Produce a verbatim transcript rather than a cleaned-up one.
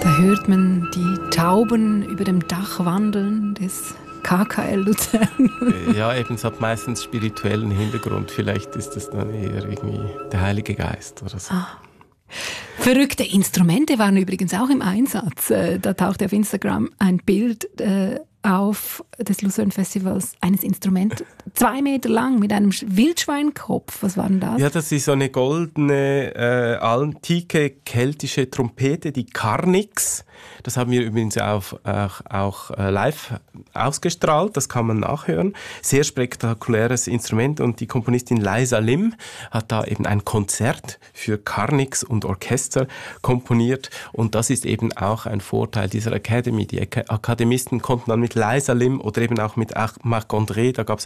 Da hört man die Tauben über dem Dach wandeln des K K L Luzern. Ja, eben, es hat meistens spirituellen Hintergrund. Vielleicht ist das dann eher irgendwie der Heilige Geist oder so. Ah. Verrückte Instrumente waren übrigens auch im Einsatz. Da tauchte auf Instagram ein Bild auf des Luzern Festivals, eines Instruments, zwei Meter lang, mit einem Wildschweinkopf. Was war denn das? Ja, das ist so eine goldene, äh, antike keltische Trompete, die Carnix. Das haben wir übrigens auch, auch, auch äh, live ausgestrahlt, das kann man nachhören. Sehr spektakuläres Instrument und die Komponistin Leisa Lim hat da eben ein Konzert für Carnix und Orchester komponiert und das ist eben auch ein Vorteil dieser Academy. Die Ak- Akademisten konnten dann mit Leisa Lim oder eben auch mit Marc-André, da gab es